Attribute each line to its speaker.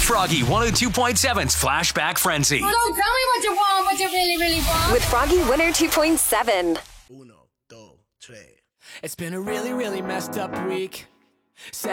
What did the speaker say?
Speaker 1: Froggy 102.7's Flashback Frenzy.
Speaker 2: So tell me what you want, what you really, really want.
Speaker 3: With Froggy 102.7.
Speaker 4: Uno, dos, tres.
Speaker 5: It's been a really, really messed up week.